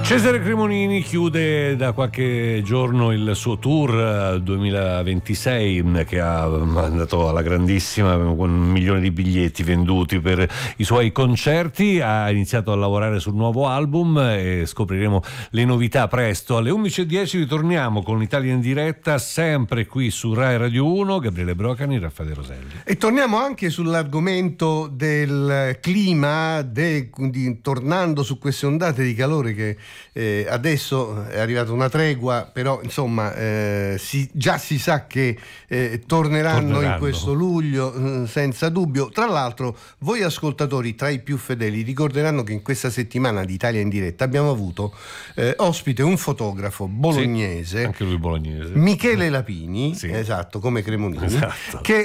Cesare Cremonini chiude da qualche giorno il suo tour 2026 che ha mandato alla grandissima, con 1 milione di biglietti venduti per i suoi concerti. Ha iniziato a lavorare sul nuovo album e scopriremo le novità presto. Alle 11:10 ritorniamo con l'Italia in diretta, sempre qui su Rai Radio 1. Gabriele Brocani, Raffaele Roselli. E torniamo anche sull'argomento del clima, tornando su queste ondate di calore che adesso è arrivata una tregua, però insomma già si sa che torneranno in questo luglio senza dubbio. Tra l'altro voi ascoltatori tra i più fedeli ricorderanno che in questa settimana di Italia in diretta abbiamo avuto ospite un fotografo bolognese, sì, anche lui bolognese, Michele Lapini, sì, esatto, come Cremonini, esatto, che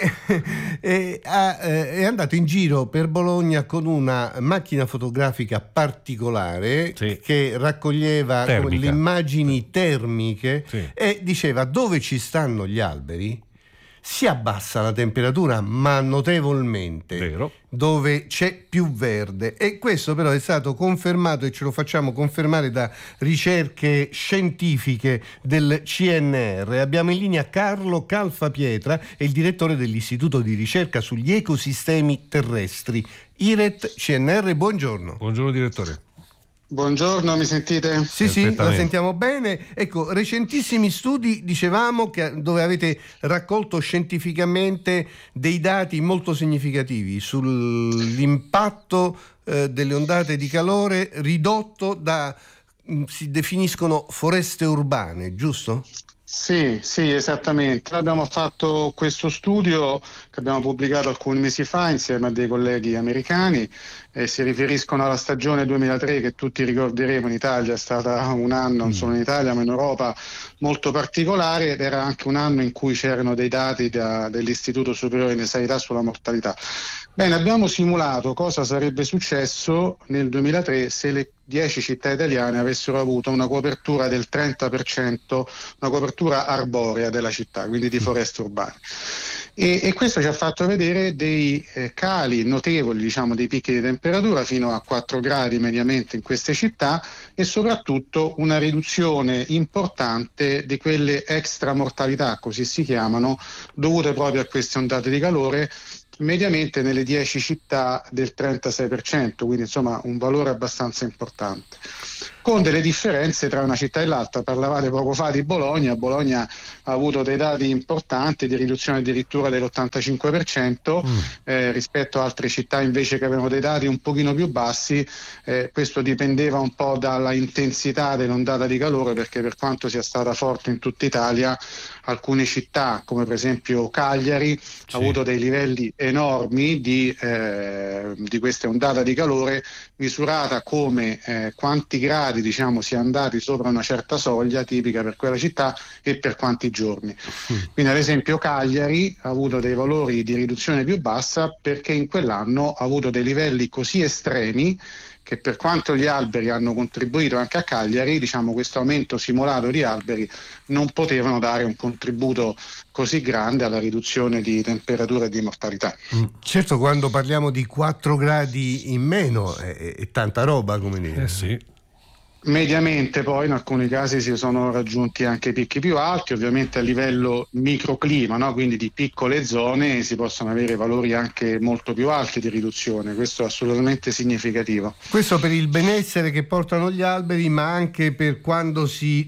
è andato in giro per Bologna con una macchina fotografica particolare, sì, che raccoglieva le immagini termiche, sì, e diceva: dove ci stanno gli alberi si abbassa la temperatura, ma notevolmente. Vero. Dove c'è più verde. E questo però è stato confermato, e ce lo facciamo confermare da ricerche scientifiche del CNR. Abbiamo in linea Carlo Calfapietra, è il direttore dell'Istituto di ricerca sugli ecosistemi terrestri, IRET CNR. Buongiorno. Buongiorno direttore. Buongiorno, mi sentite? Sì, la sentiamo bene. Ecco, recentissimi studi, dicevamo, dove avete raccolto scientificamente dei dati molto significativi sull'impatto delle ondate di calore ridotto si definiscono foreste urbane, giusto? Sì, esattamente. Abbiamo fatto questo studio che abbiamo pubblicato alcuni mesi fa insieme a dei colleghi americani, e si riferiscono alla stagione 2003 che tutti ricorderemo. In Italia è stata un anno, non solo in Italia ma in Europa, molto particolare, ed era anche un anno in cui c'erano dei dati dell'Istituto Superiore di Sanità sulla mortalità. Bene, abbiamo simulato cosa sarebbe successo nel 2003 se le 10 città italiane avessero avuto una copertura del 30%, una copertura arborea della città, quindi di foreste urbane. E questo ci ha fatto vedere dei cali notevoli, diciamo, dei picchi di temperatura fino a 4 gradi mediamente in queste città, e soprattutto una riduzione importante di quelle extramortalità, così si chiamano, dovute proprio a queste ondate di calore, mediamente nelle 10 città del 36%, quindi insomma un valore abbastanza importante, con delle differenze tra una città e l'altra. Parlavate poco fa di Bologna. Bologna ha avuto dei dati importanti di riduzione addirittura dell'85% rispetto a altre città invece che avevano dei dati un pochino più bassi. Questo dipendeva un po' dalla intensità dell'ondata di calore, perché per quanto sia stata forte in tutta Italia, alcune città come per esempio Cagliari ha avuto dei livelli enormi di questa ondata di calore, misurata come quanti gradi, diciamo, si è andati sopra una certa soglia tipica per quella città e per quanti giorni. Quindi ad esempio Cagliari ha avuto dei valori di riduzione più bassa perché in quell'anno ha avuto dei livelli così estremi che, per quanto gli alberi hanno contribuito anche a Cagliari, diciamo, questo aumento simulato di alberi non potevano dare un contributo così grande alla riduzione di temperatura e di mortalità. Certo, quando parliamo di 4 gradi in meno è tanta roba, come dire. Sì. Mediamente poi in alcuni casi si sono raggiunti anche picchi più alti, ovviamente a livello microclima, no? Quindi di piccole zone si possono avere valori anche molto più alti di riduzione. Questo è assolutamente significativo. Questo per il benessere che portano gli alberi, ma anche per quando si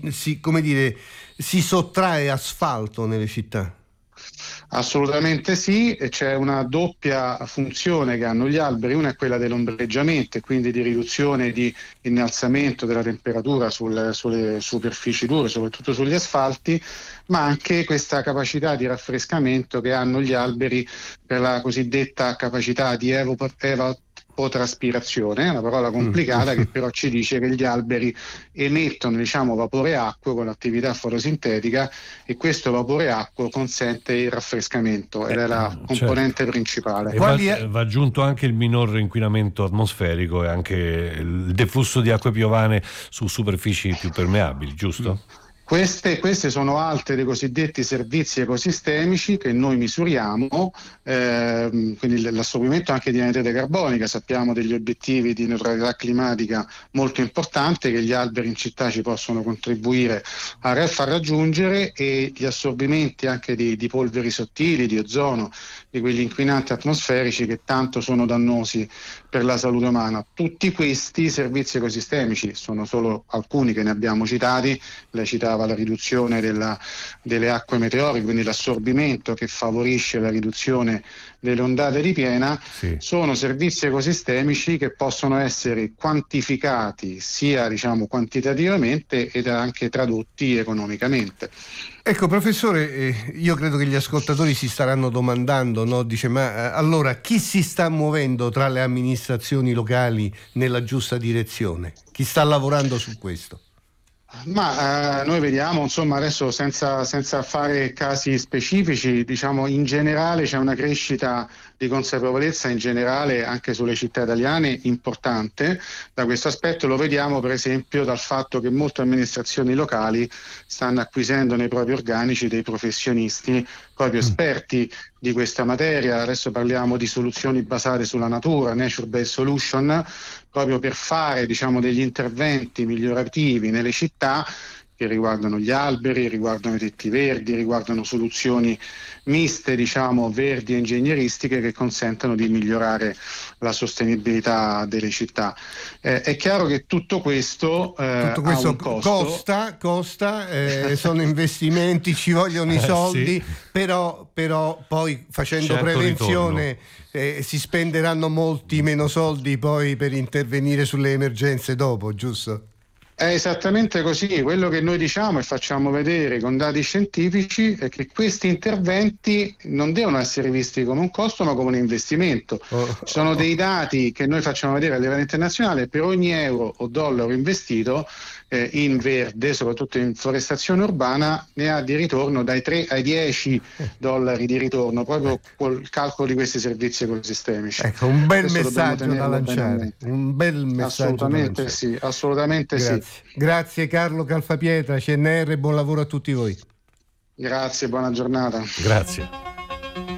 sottrae asfalto nelle città. Assolutamente sì, e c'è una doppia funzione che hanno gli alberi. Una è quella dell'ombreggiamento e quindi di riduzione, di innalzamento della temperatura sulle superfici dure, soprattutto sugli asfalti, ma anche questa capacità di raffrescamento che hanno gli alberi per la cosiddetta capacità di evapotranspirazione, è una parola complicata che però ci dice che gli alberi emettono, diciamo, vapore acqueo con l'attività fotosintetica, e questo vapore acqueo consente il raffrescamento ed è la componente principale. E va aggiunto anche il minor inquinamento atmosferico e anche il deflusso di acque piovane su superfici più permeabili, giusto? Queste sono altre dei cosiddetti servizi ecosistemici che noi misuriamo, quindi l'assorbimento anche di anidride carbonica. Sappiamo degli obiettivi di neutralità climatica molto importanti che gli alberi in città ci possono contribuire a far raggiungere, e gli assorbimenti anche di polveri sottili, di ozono, di quegli inquinanti atmosferici che tanto sono dannosi per la salute umana. Tutti questi servizi ecosistemici, sono solo alcuni che ne abbiamo citati. Lei citava la riduzione delle acque meteoriche, quindi l'assorbimento che favorisce la riduzione delle ondate di piena. Sì. Sono servizi ecosistemici che possono essere quantificati sia quantitativamente ed anche tradotti economicamente. Ecco, professore, io credo che gli ascoltatori si staranno domandando, no? Dice, ma allora chi si sta muovendo tra le amministrazioni locali nella giusta direzione? Chi sta lavorando su questo? Ma noi vediamo, insomma, adesso senza fare casi specifici, diciamo in generale c'è una crescita di consapevolezza in generale anche sulle città italiane importante. Da questo aspetto lo vediamo per esempio dal fatto che molte amministrazioni locali stanno acquisendo nei propri organici dei professionisti proprio esperti di questa materia. Adesso parliamo di soluzioni basate sulla natura, nature-based solution, proprio per fare, diciamo, degli interventi migliorativi nelle città che riguardano gli alberi, riguardano i tetti verdi, riguardano soluzioni miste, diciamo, verdi e ingegneristiche che consentano di migliorare la sostenibilità delle città. È chiaro che tutto questo ha un costo. Costa, sono investimenti, ci vogliono i soldi, sì. però poi facendo Certo prevenzione si spenderanno molti meno soldi poi per intervenire sulle emergenze dopo, giusto? È esattamente così. Quello che noi diciamo e facciamo vedere con dati scientifici è che questi interventi non devono essere visti come un costo ma come un investimento. Ci sono dei dati che noi facciamo vedere a livello internazionale: per ogni euro o dollaro investito in verde, soprattutto in forestazione urbana, ne ha di ritorno dai 3 ai 10 dollari di ritorno, proprio col calcolo di questi servizi ecosistemici. Ecco, un bel Questo messaggio da lanciare. Un bel messaggio assolutamente da lanciare. sì, assolutamente Grazie. sì. Grazie Carlo Calfapietra, CNR, buon lavoro a tutti voi. Grazie, buona giornata. Grazie.